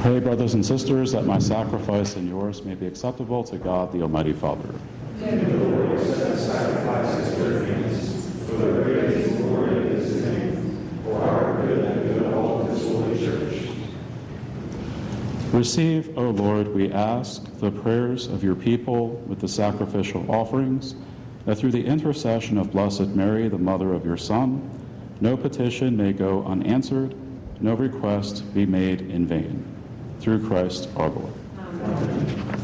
Pray, brothers and sisters, that my sacrifice and yours may be acceptable to God, the Almighty Father. May the Lord accept sacrifices at your hands for the praise and glory of his name, for our good and the good of all of his holy church. Receive, O Lord, we ask, the prayers of your people with the sacrificial offerings, that through the intercession of Blessed Mary, the mother of your Son, no petition may go unanswered, no request be made in vain. Through Christ our Lord. Amen.